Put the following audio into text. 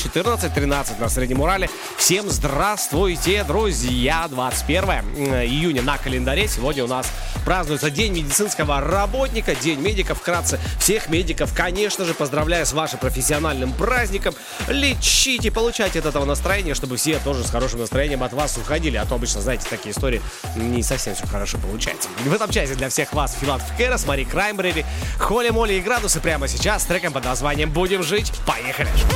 14-13 на Среднем Урале. Всем здравствуйте, друзья! 21 июня на календаре. Сегодня у нас празднуется День медицинского работника, День медиков. Вкратце, всех медиков, конечно же, поздравляю с вашим профессиональным праздником. Лечите, получайте от этого настроения, чтобы все тоже с хорошим настроением от вас уходили. А то обычно, знаете, такие истории не совсем все хорошо получается. В этом часе для всех вас Филатов Кэрос, Мари Краймбрери, Холли Молли и Градусы прямо сейчас с треком под названием «Будем жить». Поехали!